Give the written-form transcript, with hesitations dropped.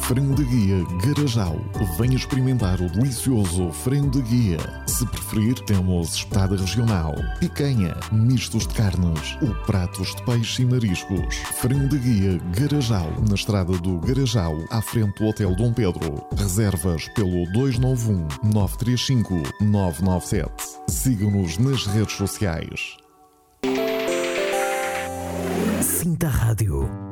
Frango de Guia Garajal. Venha experimentar o delicioso frango de guia. Se preferir, temos espetada regional, picanha, mistos de carnes ou pratos de peixe e mariscos. Frango de Guia Garajal, na estrada do Garajal, à frente do Hotel Dom Pedro. Reservas pelo 291 935 997. Sigam-nos nas redes sociais. Sinta Rádio.